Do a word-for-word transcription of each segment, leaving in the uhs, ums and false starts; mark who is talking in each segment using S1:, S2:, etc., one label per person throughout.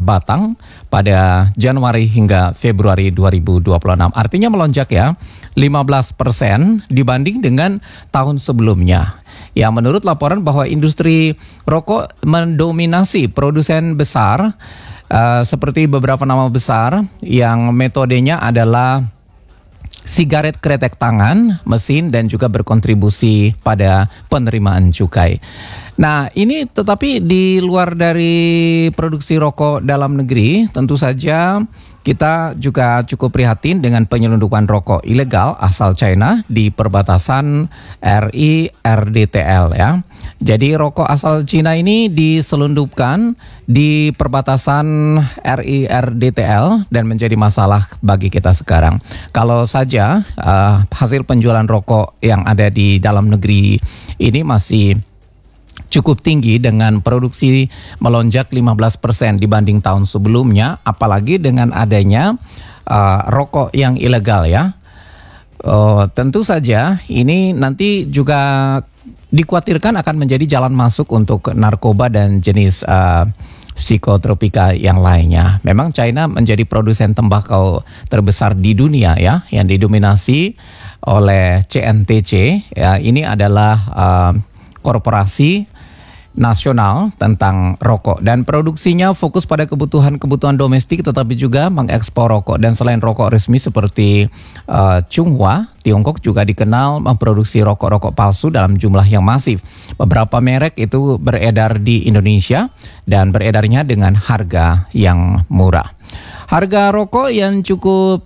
S1: batang pada Januari hingga Februari dua ribu dua puluh enam. Artinya melonjak ya lima belas persen dibanding dengan tahun sebelumnya. Ya, menurut laporan bahwa industri rokok mendominasi produsen besar uh, seperti beberapa nama besar yang metodenya adalah sigaret kretek tangan, mesin, dan juga berkontribusi pada penerimaan cukai. Nah, ini tetapi di luar dari produksi rokok dalam negeri, tentu saja kita juga cukup prihatin dengan penyelundupan rokok ilegal asal China di perbatasan R I R D T L ya. Jadi rokok asal China ini diselundupkan di perbatasan R I R D T L dan menjadi masalah bagi kita sekarang. Kalau saja uh, hasil penjualan rokok yang ada di dalam negeri ini masih cukup tinggi dengan produksi melonjak lima belas persen dibanding tahun sebelumnya, apalagi dengan adanya uh, rokok yang ilegal ya. Uh, tentu saja ini nanti juga dikhawatirkan akan menjadi jalan masuk untuk narkoba dan jenis uh, psikotropika yang lainnya. Memang China menjadi produsen tembakau terbesar di dunia ya, yang didominasi oleh C N T C. Ya, ini adalah uh, korporasi nasional tentang rokok dan produksinya fokus pada kebutuhan-kebutuhan domestik tetapi juga mengekspor rokok. Dan selain rokok resmi seperti uh, Chunghwa, Tiongkok juga dikenal memproduksi rokok-rokok palsu dalam jumlah yang masif. Beberapa merek itu beredar di Indonesia dan beredarnya dengan harga yang murah. Harga rokok yang cukup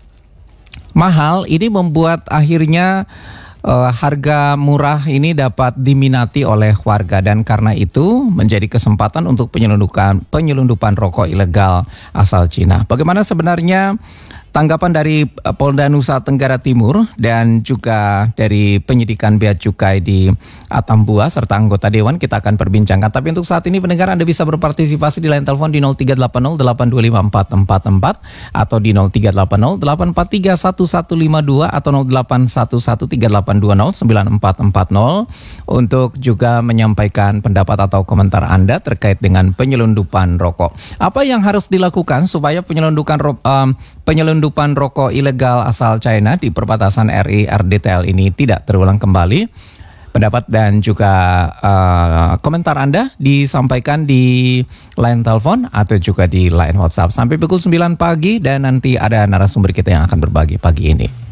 S1: mahal ini membuat akhirnya Uh, harga murah ini dapat diminati oleh warga dan karena itu menjadi kesempatan untuk penyelundupan penyelundupan rokok ilegal asal Cina. Bagaimana sebenarnya tanggapan dari uh, Polda Nusa Tenggara Timur dan juga dari penyidikan bea cukai di Atambua serta anggota dewan kita akan perbincangkan. Tapi untuk saat ini pendengar Anda bisa berpartisipasi di line telepon di nol tiga delapan nol delapan dua lima empat empat empat atau di nol tiga delapan nol delapan empat tiga satu satu lima dua atau nol delapan satu satu tiga delapan dua nol sembilan empat empat nol untuk juga menyampaikan pendapat atau komentar Anda terkait dengan penyelundupan rokok. Apa yang harus dilakukan supaya penyelundupan ro- um, penyelundupan rokok ilegal asal China di perbatasan R I R D T L ini tidak terulang kembali? Pendapat dan juga uh, komentar Anda disampaikan di line telepon atau juga di line WhatsApp sampai pukul sembilan pagi dan nanti ada narasumber kita yang akan berbagi pagi ini.